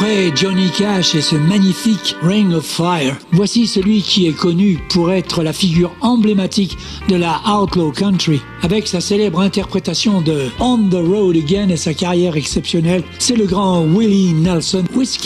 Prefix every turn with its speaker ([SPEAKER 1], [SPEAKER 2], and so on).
[SPEAKER 1] Après Johnny Cash et ce magnifique Ring of Fire, voici celui qui est connu pour être la figure emblématique de la Outlaw Country. Avec sa célèbre interprétation de On the Road Again et sa carrière exceptionnelle, c'est le grand Willie Nelson. Whiskey